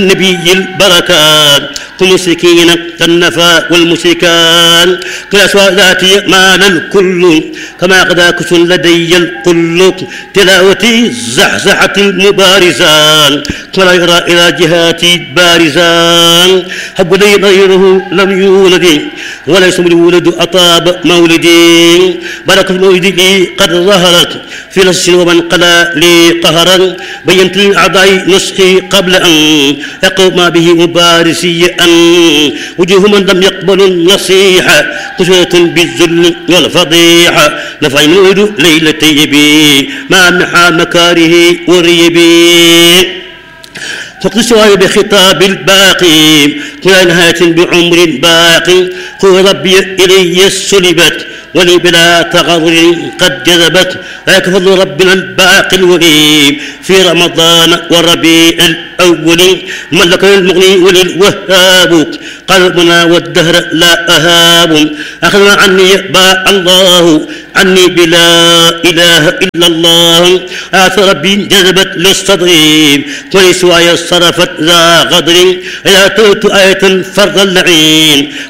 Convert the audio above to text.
نبي البركات كمسكين كالنفا والمسكان كالأسواء ذاتي مال الكل كما قد أكس لدي الكل تلاوتي زحزحة المبارزان ولا يرى إلى جهاتي بارزان حب لي غيره لم يولد وليس الولد أطاب مولدي بركة مولدي قد ظهرت في نص ومن قلى لي قهرا بينت للأعضاء نسخي قبل أن يقوم به مبارسي أن وجوه من لم يقبل النصيحة قسوة بالذل والفضيحة نفع المولد ليلتي بي مع محال مكاره وريبي فقد سواي بخطاب الباقي كل نهاية بعمر باقي قل ربي إلي سلبت ولي بلا تغضر قد جذبت ذاك فضل ربنا الباقي الولي في رمضان والربيع الأول ملك المغني وللوهاب قلبنا والدهر لا أهاب أخذنا عني باع الله عني بلا إله إلا الله آثر ربي جذبت للصدر ولسواي صرفت ذا غدر إذا توت آية فرض اللعين